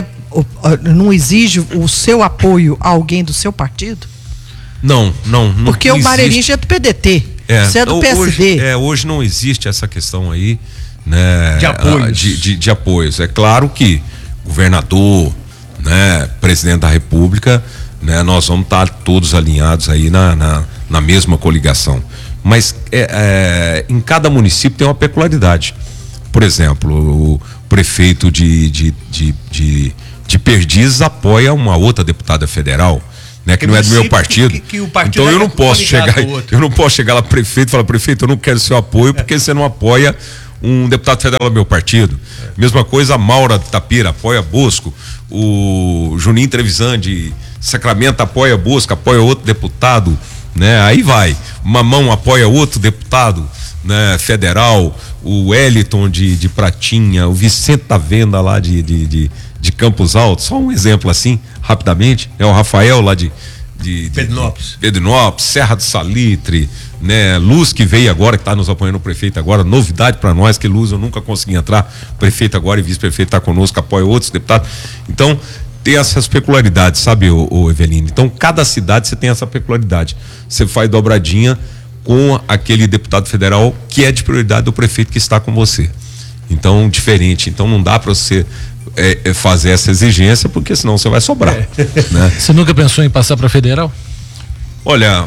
não exige o seu apoio a alguém do seu partido? Não, não. não Porque não o Mário existe. Eriger é do P D T. É, Você é do P S D. Hoje, é, hoje não existe essa questão aí, né? De apoios. De, de, de apoios. É claro que governador, né? Presidente da República, né? Nós vamos estar todos alinhados aí na, na, na mesma coligação. Mas é, é, em cada município tem uma peculiaridade. Por exemplo, o prefeito de, de, de, de, de Perdizes apoia uma outra deputada federal, né, que Tem não é do meu município partido. que- que o partido Então eu é não posso coligado chegar, ao outro. eu não posso chegar lá prefeito e falar, prefeito, eu não quero seu apoio porque você não apoia um deputado federal do meu partido. Mesma coisa, a Maura Tapira apoia Bosco, o Juninho Trevisan de Sacramento apoia Bosco, apoia outro deputado, né? Aí vai. Mamão apoia outro deputado, né, federal, o Wellington de, de Pratinha, o Vicente da Venda lá de, de, de, de Campos Altos, só um exemplo assim, rapidamente, é o Rafael lá de, de, de Pedrinópolis. de Pedrinópolis, Serra do Salitre, né, Luz que veio agora, que está nos apoiando o prefeito agora, novidade para nós, que Luz eu nunca consegui entrar, prefeito agora e vice-prefeito está conosco, apoia outros deputados, então tem essas peculiaridades, sabe, o, o Evelino? Então cada cidade você tem essa peculiaridade, você faz dobradinha com aquele deputado federal que é de prioridade do prefeito que está com você. Então, diferente. Então, não dá para você é, é, fazer essa exigência, porque senão você vai sobrar. É. Né? Você nunca pensou em passar para federal? Olha,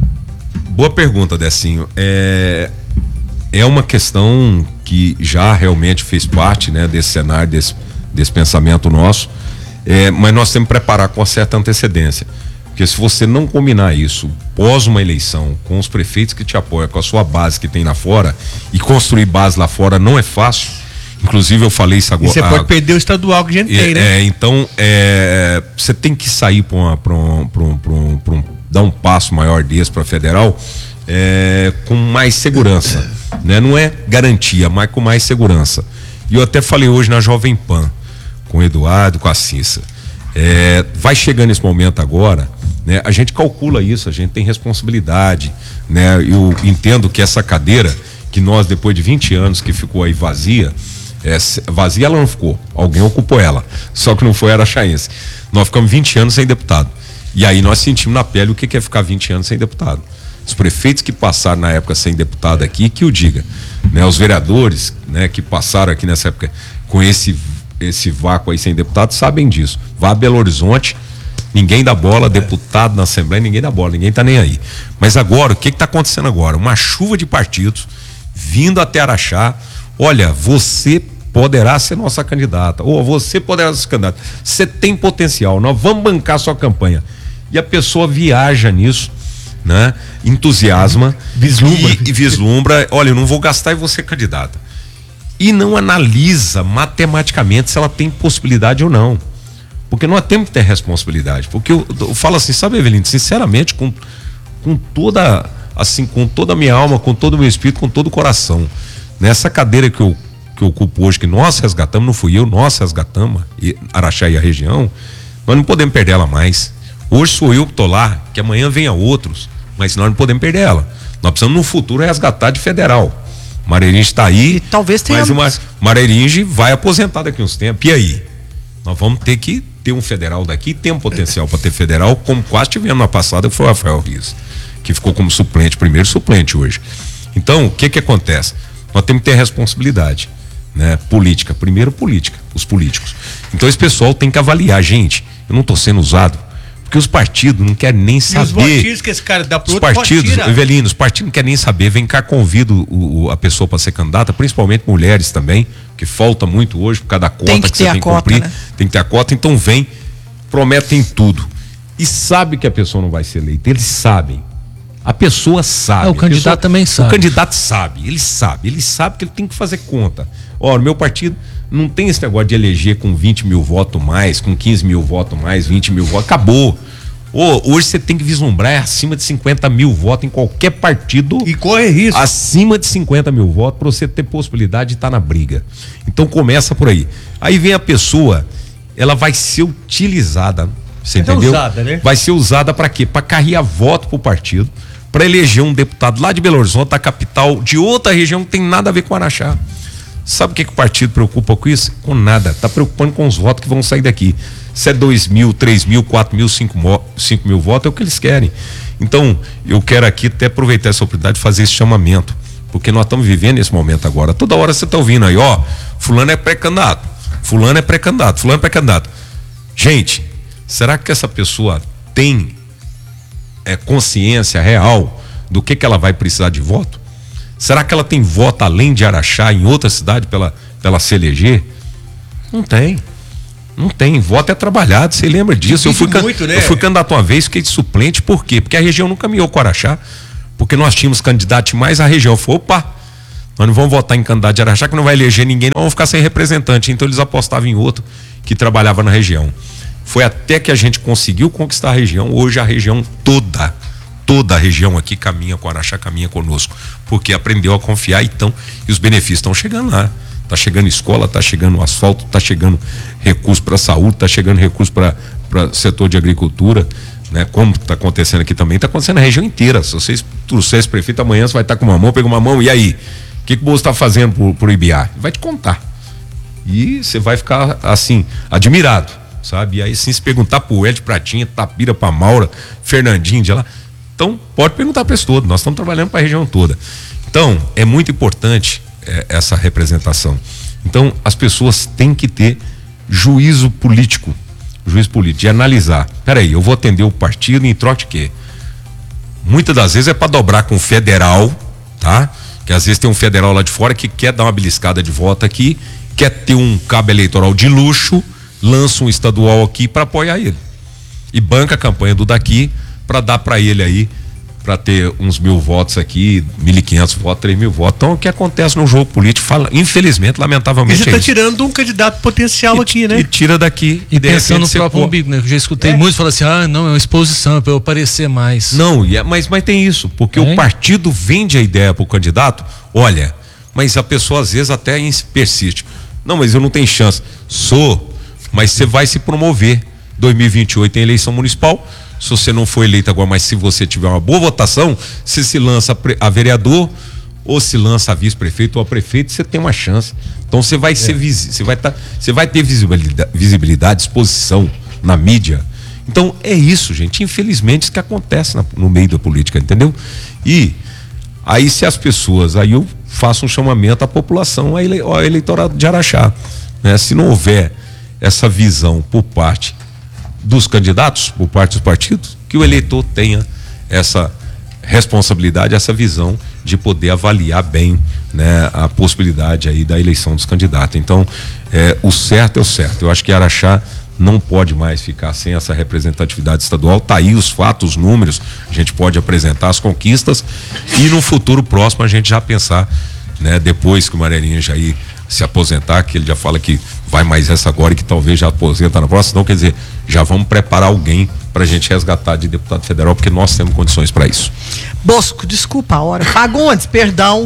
boa pergunta, Decinho. É, é uma questão que já realmente fez parte, né, desse cenário, desse, desse pensamento nosso, é, mas nós temos que preparar com uma certa antecedência. Porque se você não combinar isso pós uma eleição, com os prefeitos que te apoiam, com a sua base que tem lá fora, e construir base lá fora não é fácil. Inclusive eu falei isso agora. E você a, pode perder o estadual que a gente é, tem, né? É, então é, você tem que sair para um, pra um, pra um, pra um, dar um passo maior desse para federal é, com mais segurança. Né? Não é garantia, mas com mais segurança. E eu até falei hoje na Jovem Pan, com o Eduardo, com a Cissa. É, vai chegando esse momento agora, né? A gente calcula isso, a gente tem responsabilidade, né? Eu entendo que essa cadeira que nós, depois de vinte anos que ficou aí vazia, é, vazia ela não ficou, alguém ocupou ela, só que não foi araxaense. Nós ficamos vinte anos sem deputado, e aí nós sentimos na pele o que é ficar vinte anos sem deputado. Os prefeitos que passaram na época sem deputado aqui, que o diga, né? Os vereadores, né, que passaram aqui nessa época com esse esse vácuo aí sem deputado, sabem disso. Vá a Belo Horizonte, ninguém dá bola, é. deputado na Assembleia, ninguém dá bola, ninguém tá nem aí. Mas agora, o que que tá acontecendo agora? Uma chuva de partidos vindo até Araxá. Olha, você poderá ser nossa candidata, ou você poderá ser candidata. Você tem potencial, nós vamos bancar sua campanha. E a pessoa viaja nisso, né? Entusiasma, vislumbra. E, e vislumbra, olha, eu não vou gastar e vou ser candidata. E não analisa matematicamente se ela tem possibilidade ou não. Porque nós temos que ter responsabilidade. Porque eu, eu falo assim, sabe, Evelino, sinceramente, com, com toda assim, com toda a minha alma, com todo o meu espírito, com todo o coração. Nessa cadeira que eu, que eu ocupo hoje, que nós resgatamos, não fui eu, nós resgatamos, Araxá e a região, nós não podemos perder ela mais. Hoje sou eu que estou lá, que amanhã venha outros, mas nós não podemos perder ela. Nós precisamos no futuro resgatar de federal. Mareiringe está aí, e talvez tenha... mas o Mareiringe vai aposentar daqui uns tempos. E aí? Nós vamos ter que ter um federal daqui, tem um potencial para ter federal, como quase tivemos na passada, que foi o Rafael Rios, que ficou como suplente, primeiro suplente hoje. Então, o que que acontece? Nós temos que ter responsabilidade, né? Política, primeiro política, os políticos. Então esse pessoal tem que avaliar, gente, eu não estou sendo usado, porque os partidos não querem nem saber. E os votinhos que esse cara dá pro os outro, partidos, Evelino, os partidos não querem nem saber. Vem cá, convido o, o, a pessoa para ser candidata, principalmente mulheres também, que falta muito hoje por causa da cota tem que, que você tem que cota, cumprir. Né? Tem que ter a cota, então vem, prometem tudo. E sabe que a pessoa não vai ser eleita, eles sabem. A pessoa sabe. É, o candidato pessoa, também sabe. O candidato sabe, ele sabe, ele sabe que ele tem que fazer conta. Ó, no meu partido não tem esse negócio de eleger com vinte mil votos mais, com quinze mil votos mais, vinte mil votos, acabou. Oh, hoje você tem que vislumbrar acima de cinquenta mil votos em qualquer partido. E corre risco. Acima de cinquenta mil votos para você ter possibilidade de estar na briga. Então começa por aí. Aí vem a pessoa, ela vai ser utilizada, você é entendeu? Usada, né? Vai ser usada para quê? Para carregar voto pro partido, para eleger um deputado lá de Belo Horizonte, da capital, de outra região que tem nada a ver com Araxá. Sabe o que, que o partido preocupa com isso? Com nada. Tá preocupando com os votos que vão sair daqui. Se é dois mil, três mil, quatro mil, cinco mil votos, é o que eles querem. Então, eu quero aqui até aproveitar essa oportunidade de fazer esse chamamento, porque nós estamos vivendo esse momento agora. Toda hora você está ouvindo aí, ó, fulano é pré-candidato, fulano é pré-candidato, fulano é pré-candidato. Gente, será que essa pessoa tem é, consciência real do que, que ela vai precisar de voto? Será que ela tem voto além de Araxá em outra cidade para ela, pra ela se eleger? Não tem. Não tem. Voto é trabalhado, você lembra disso? Eu fui, muito, né? eu fui candidato uma vez, fiquei de suplente, por quê? Porque a região não caminhou com Araxá, porque nós tínhamos candidato mais a região. Falei, opa, nós não vamos votar em candidato de Araxá que não vai eleger ninguém, não vamos ficar sem representante. Então eles apostavam em outro que trabalhava na região. Foi até que a gente conseguiu conquistar a região. Hoje a região toda, toda a região aqui caminha com Araxá, caminha conosco, porque aprendeu a confiar, então, e os benefícios estão chegando lá. Tá chegando escola, tá chegando asfalto, tá chegando recurso para saúde, tá chegando recurso para para setor de agricultura, né? Como tá acontecendo aqui também, tá acontecendo na região inteira. Se vocês trouxerem esse prefeito amanhã, você vai estar com uma mão, pega uma mão, e aí? O que que o Bolso está fazendo por, por I B A? Vai te contar. E você vai ficar assim, admirado, sabe? E aí sim, se perguntar pro Hélio de Pratinha, Tapira, pra Maura, Fernandinho de lá. Então, pode perguntar para eles todos. Nós estamos trabalhando para a região toda. Então, é muito importante é, essa representação. Então, as pessoas têm que ter juízo político. Juízo político, de analisar. Peraí, eu vou atender o partido em troca de quê? Muitas das vezes é para dobrar com o federal, tá? Que às vezes tem um federal lá de fora que quer dar uma beliscada de voto aqui, quer ter um cabo eleitoral de luxo, lança um estadual aqui para apoiar ele. E banca a campanha do daqui para dar para ele aí, para ter uns mil votos aqui, mil e quinhentos votos, três mil votos. Então, o que acontece no jogo político, fala, infelizmente, lamentavelmente, E você é está isso. tirando um candidato potencial E- aqui, né? E tira daqui. E de pensando no repente, você próprio pô- umbigo, né? Eu já escutei muitos falar assim, ah, não, é uma exposição, é para eu aparecer mais. Não, e é- mas, mas tem isso, porque Tem? o partido vende a ideia para o candidato, olha, mas a pessoa às vezes até ins- persiste. Não, mas eu não tenho chance. Sou, mas você vai se promover. dois mil e vinte e oito tem eleição municipal. Se você não for eleito agora, mas se você tiver uma boa votação, você se lança a pre- a vereador, ou se lança a vice-prefeito ou a prefeito, você tem uma chance. Então você vai ser visi- você vai tá, você vai ter visibilidade, visibilidade, exposição na mídia. Então é isso, gente. Infelizmente isso que acontece na- no meio da política, entendeu? E aí se as pessoas, aí eu faço um chamamento à população, ao ele- ao eleitorado de Araxá, né? Se não houver essa visão por parte dos candidatos, por parte dos partidos, que o eleitor tenha essa responsabilidade, essa visão de poder avaliar bem, né, a possibilidade aí da eleição dos candidatos. Então, é, o certo é o certo. Eu acho que Araxá não pode mais ficar sem essa representatividade estadual. Tá aí os fatos, os números, a gente pode apresentar as conquistas e no futuro próximo a gente já pensar, né, depois que o Marianinha já ir se aposentar, que ele já fala que vai mais essa agora e que talvez já aposenta na próxima, não, quer dizer, já vamos preparar alguém para a gente resgatar de deputado federal, porque nós temos condições para isso. Bosco, desculpa a hora. Fagundes, perdão.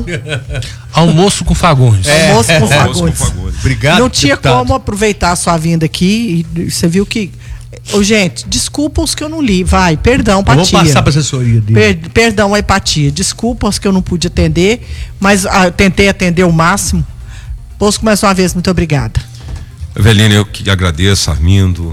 Almoço com Fagundes. Almoço com Almoço com Fagundes. Fagundes. Obrigado, Não tinha deputado. como aproveitar a sua vinda aqui e você viu que... Ô, gente, desculpa os que eu não li, vai, perdão, Vamos Patia. passar para a assessoria dele. Per- perdão a empatia, desculpa os que eu não pude atender, mas ah, eu tentei atender o máximo. Bosco, mais uma vez, muito obrigada. Evelina, eu que agradeço, Armindo,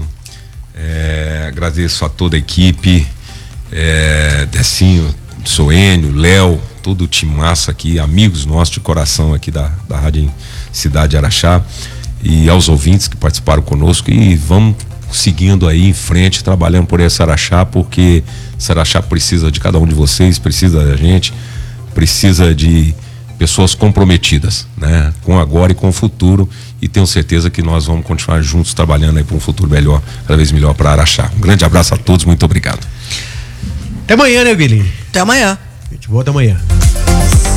é, agradeço a toda a equipe, é, Decinho, Soênio, Léo, todo o timaço aqui, amigos nossos de coração aqui da, da Rádio Cidade Araxá, e aos ouvintes que participaram conosco, e vamos seguindo aí em frente, trabalhando por esse Araxá, porque esse Araxá precisa de cada um de vocês, precisa da gente, precisa de pessoas comprometidas, né, com agora e com o futuro, e tenho certeza que nós vamos continuar juntos trabalhando aí para um futuro melhor, cada vez melhor para Araxá. Um grande abraço a todos, muito obrigado. Até amanhã, né, Vili? Até amanhã. A gente volta amanhã.